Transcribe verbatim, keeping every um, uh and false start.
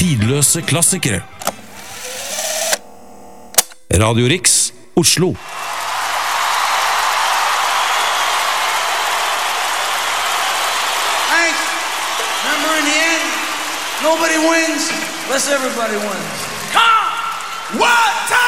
tidløse klassikere. Radio Riks, Oslo. Thanks. Remember in the end, nobody wins unless everybody wins. Come! What time?